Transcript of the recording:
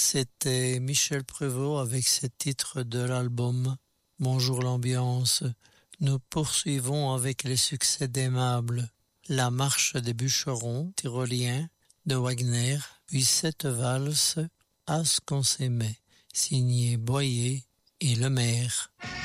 C'était Michel Prévost avec ce titre de l'album Bonjour l'ambiance. Nous poursuivons avec les succès d'Aimable, La marche des bûcherons, tyrolien, de Wagner, puis cette valse, À ce qu'on s'aimait, signé Boyer et Lemaire.